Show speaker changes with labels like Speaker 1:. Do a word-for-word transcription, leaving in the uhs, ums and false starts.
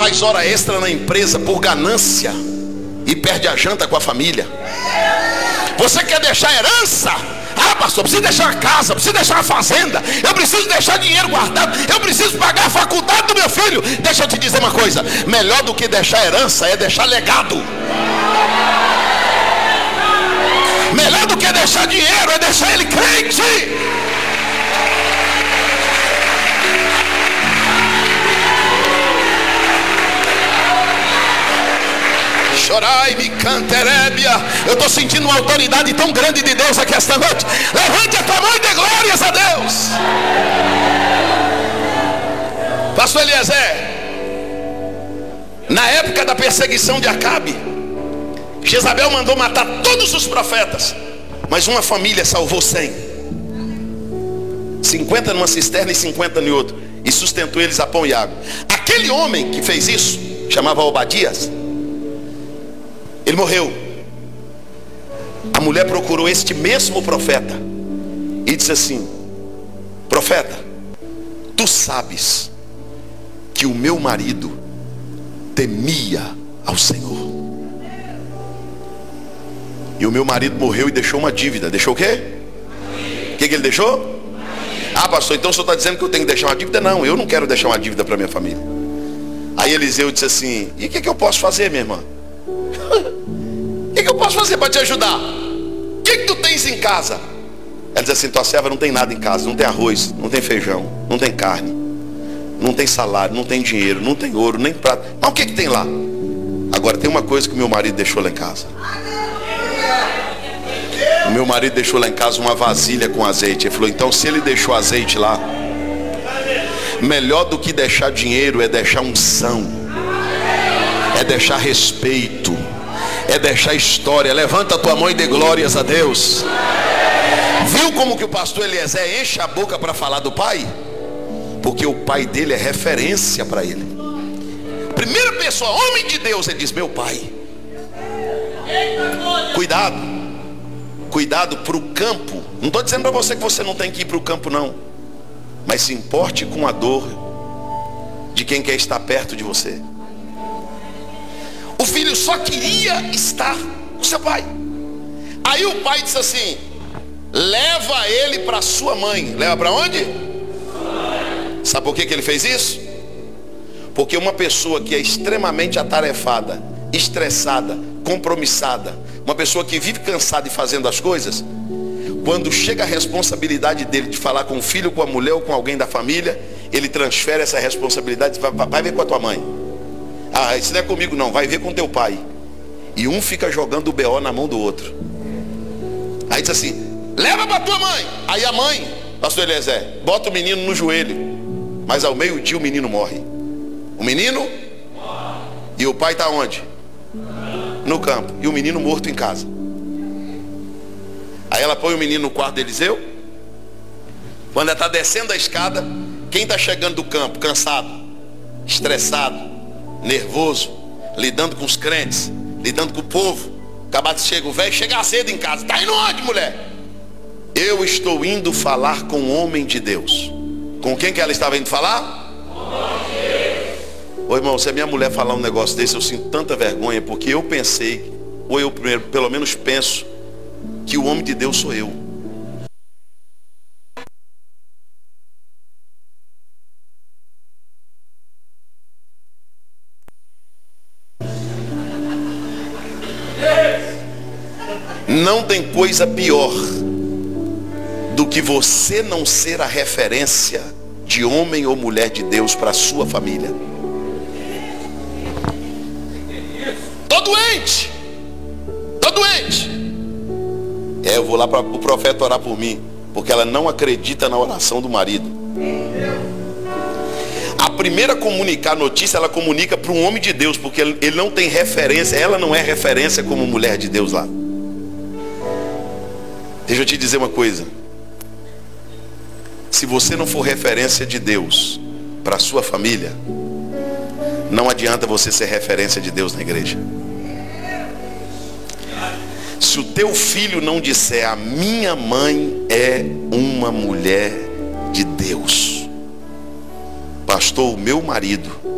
Speaker 1: faz hora extra na empresa por ganância e perde a janta com a família. Você quer deixar herança? Ah, pastor, preciso deixar a casa, preciso deixar a fazenda, eu preciso deixar dinheiro guardado, eu preciso pagar a faculdade do meu filho. Deixa eu te dizer uma coisa: melhor do que deixar herança é deixar legado. Melhor do que deixar dinheiro é deixar ele crente. Chorai, me canterébia. Eu estou sentindo uma autoridade tão grande de Deus aqui esta noite. Levante a tua mão e dê glórias a Deus. Pastor Eliezer, na época da perseguição de Acabe, Jezabel mandou matar todos os profetas, mas uma família salvou cem. cinquenta numa cisterna e cinquenta em outro, e sustentou eles a pão e água. Aquele homem que fez isso, chamava Obadias, ele morreu. A mulher procurou este mesmo profeta e disse assim: profeta, tu sabes que o meu marido temia ao Senhor, e o meu marido morreu e deixou uma dívida. Deixou o quê? O que, que ele deixou? Ah, pastor, então o senhor está dizendo que eu tenho que deixar uma dívida? Não, eu não quero deixar uma dívida para minha família. Aí Eliseu disse assim: e o que, que eu posso fazer, minha irmã? O que, que eu posso fazer para te ajudar? O que, que tu tens em casa? Ela diz assim: tua serva não tem nada em casa. Não tem arroz, não tem feijão, não tem carne, não tem salário, não tem dinheiro, não tem ouro, nem prata. Mas o que, que tem lá? Agora tem uma coisa que o meu marido deixou lá em casa. O meu marido deixou lá em casa uma vasilha com azeite. Ele falou: então se ele deixou azeite lá, melhor do que deixar dinheiro é deixar unção, é deixar respeito, é deixar história. Levanta a tua mão e dê glórias a Deus. Viu como que o pastor Eliezer enche a boca para falar do pai? Porque o pai dele é referência para ele. Primeira pessoa, homem de Deus, ele diz: meu pai. Cuidado, cuidado para o campo. Não estou dizendo para você que você não tem que ir para o campo, não, mas se importe com a dor de quem quer estar perto de você. O filho só queria estar com seu pai. Aí o pai disse assim: leva ele para sua mãe. Leva para onde? Sabe por que que ele fez isso? Porque uma pessoa que é extremamente atarefada, estressada, compromissada, uma pessoa que vive cansada e fazendo as coisas, quando chega a responsabilidade dele de falar com o filho, com a mulher ou com alguém da família, ele transfere essa responsabilidade. Vai, vai ver com a tua mãe. Ah, isso não é comigo não, vai ver com teu pai. E um fica jogando o B O na mão do outro. Aí diz assim: leva para tua mãe. Aí a mãe, pastor Eliezer, bota o menino no joelho, mas ao meio-dia o menino morre. O menino morre. E o pai está onde? No campo. E o menino morto em casa. Aí ela põe o menino no quarto de Eliseu. Quando ela está descendo a escada, quem está chegando do campo cansado, estressado, nervoso, lidando com os crentes, lidando com o povo, acabado chega o velho, chega cedo em casa. Está indo onde, mulher? Eu estou indo falar com o homem de Deus. Com quem que ela estava indo falar? Ô irmão, se a minha mulher falar um negócio desse, eu sinto tanta vergonha, porque eu pensei, ou eu pelo menos penso, que o homem de Deus sou eu. Não tem coisa pior do que você não ser a referência de homem ou mulher de Deus para a sua família. Tô doente, tô doente. É, eu vou lá para o profeta orar por mim, porque ela não acredita na oração do marido. A primeira a comunicar a notícia, ela comunica para um homem de Deus, porque ele não tem referência, ela não é referência como mulher de Deus lá. Deixa eu te dizer uma coisa: se você não for referência de Deus para a sua família, não adianta você ser referência de Deus na igreja. Se o teu filho não disser: a minha mãe é uma mulher de Deus, pastor, o meu marido